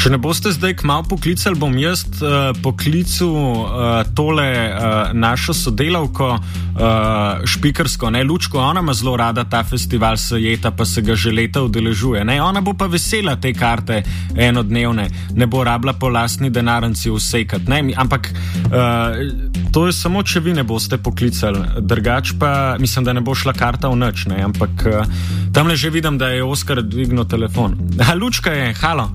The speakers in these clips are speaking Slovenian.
Če ne boste zdaj kmalu poklicali, bom jaz poklical tole našo sodelavko špikarsko, ne, Lučko, ona ima zelo rada ta festival Sajeta, pa se ga že leta udeležuje, ne, ona bo pa vesela te karte enodnevne, ne bo rabila po lastni denarnici vsekati, ne, ampak to je samo, če vi ne boste poklicali, drugač pa mislim, da ne bo šla karta v nič, ne, ampak tamle že vidim, da je Oskar dvignil telefon. Lučka je, halo.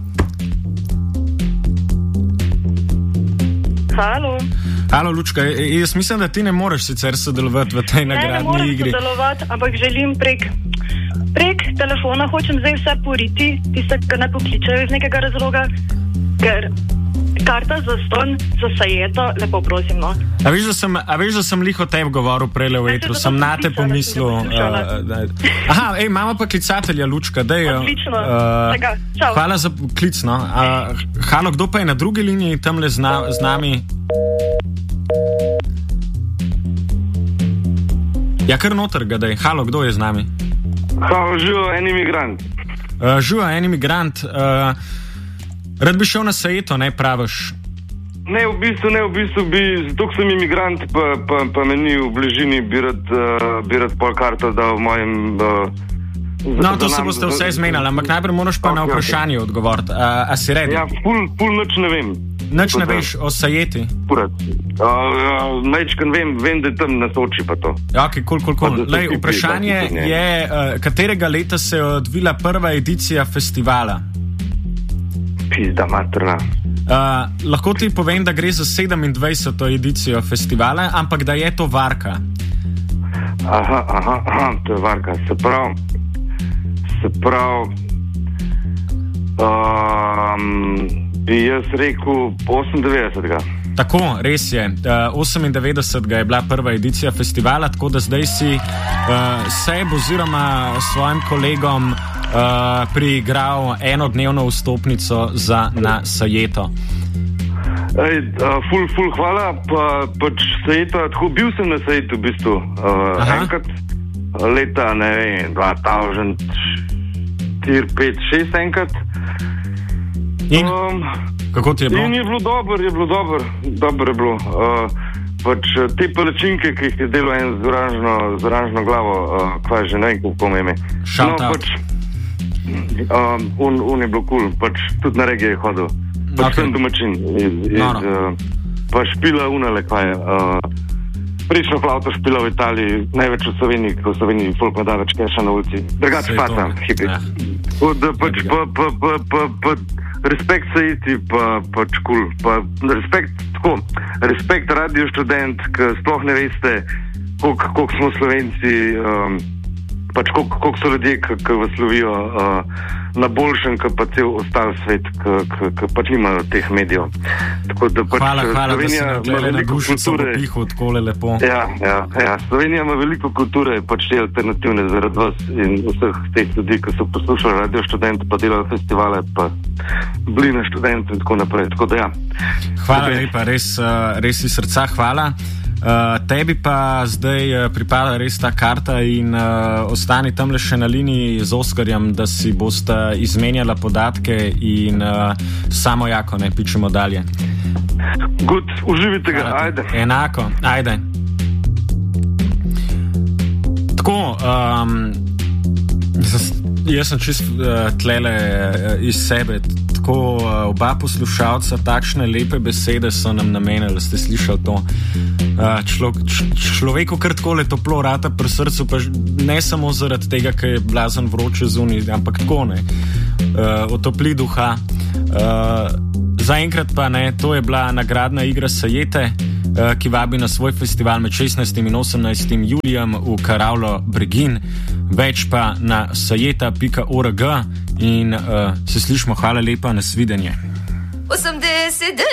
Halo, Lučka, jaz mislim, da ti ne moreš sicer sodelovati v tej nagradni igri. Ne morem sodelovati, ampak želim prek telefona, hočem zdaj vse poriti, tiste, ki ne pokličajo iz nekega razloga, ker karta za ston, za Sajeto, lepo prosim, no. A veš, da sem liho tebi govoril prejle v etru, sem na te pomislil. Aha, imamo pa klicatelja, Lučka, dej. Odlično, tega, čau. Hvala za klic, no. Halo, kdo pa je na drugi liniji tamle z nami? Ja, kar noter ga dej. Halo, kdo je z nami? Halo, živo, en imigrant. Živo, en imigrant. Rad bi šel na Sajeto, ne praviš? Ne, v bistvu bi, zato sem imigrant, pa meni v bližini bi rad pol karto dal v mojem... No, to se boste vse izmenjali, ampak najprej moraš pa na vprašanje odgovoriti. A si redi? Ja, ful nič ne vem. Nič ne veš o Sajeti? Mečkan vem, da je tam na Soči pa to. Ok, cool. Lej, vprašanje je, katerega leta se je odvila prva edicija festivala? Pizda materna. Lahko ti povem, da gre za 27. edicijo festivala, ampak da je to varka. Aha, to je varka. Se pravi, bi jaz rekel 98. Tako, res je. 98. je bila prva edicija festivala, tako da zdaj si sebi oziroma svojim kolegom priigral enodnevno vstopnico na Sajeto. Ful hvala, pač Sajeta, tako bil sem na Sajetu v bistvu enkrat, leta, ne vem, 2004, 5, 6 enkrat. In kako ti je bilo? In je bilo dobro je bilo. Pač te palačinke, ki jih je delal en z oranžno glavo, kva že ne vem, kako me ime. Shout out. On je bilo cool, pač tudi na regije je hodil. Pač sem domačin pa špila unale, kva je. Prečno flauto špila v Italiji, največ v Sloveniji folk ne da več keša na ulici. Drugače pa tam, hipi. Respekt Sajeti, pač cool. Respekt Radio Študent, ki sploh ne veste, koliko smo Slovenci, pač koliko so ljudje, ki vas lovijo na boljšem, kot pa cel ostal svet, ki pač nimajo teh medijev. Hvala, da si nagleda na dušico v pihu, takole lepo. Ja, Slovenija ima veliko kulture, pač te alternativne zaradi vas in vseh teh ljudi, ki so poslušali Radio Študent, pa delajo festivale, pa bili na Študentu in tako naprej. Tako da ja. Hvala lepa, res iz srca hvala. Tebi pa zdaj pripada res ta karta in ostani tamle še na liniji z Oskarjem, da si bosta izmenjala podatke in samo jako ne pičemo dalje. Good, uživite ga, ajde. Enako, ajde. Tako, jaz sem čist tlele iz sebe, tako oba poslušalca, takšne lepe besede so nam namenili, ste slišali to. Človeku kar takole toplo rata pri srcu, pa ne samo zaradi tega, ker je blazen vroče zunaj, ampak tako ne. Otopli duha. Zaenkrat pa ne, to je bila nagradna igra Sajete, ki vabi na svoj festival med 16. in 18. julijem v Karavlo Bregin. Več pa na sajeta.org in se slišmo, hvala lepa, nasvidenje. 80